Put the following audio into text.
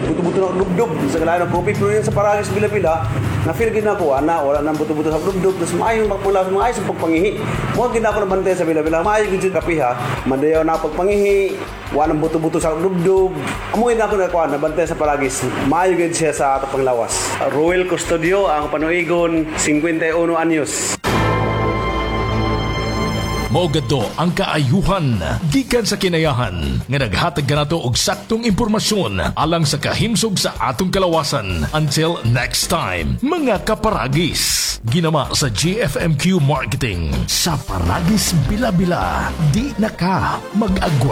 buto-buto ng dubdub sa kalayan ng kopi. Pero yun sa paragis bila-bila, na-feel ginako, wala nang buto-buto sa dubdub. Tapos maayong magpula, maayos ang pagpangihi. Huwag ginako na bantay sa bila-bila, maayong ginsin kapiha, mandayaw na pagpangihi, wala nang buto-buto sa dubdub. Amoy na ako na bantay sa paragis, maayong ginsin siya sa atong panglawas. Royal Custodio, ang panuigon, 51 anyos. Maugado ang kaayuhan gikan sa kinayahan nga naghatag kanato og saktong impormasyon alang sa kahimsog sa atong kalawasan. Until next time, mga kaparagis. Ginama sa GFMQ Marketing. Sa Paragis Bila-Bila, di na ka mag-agwa.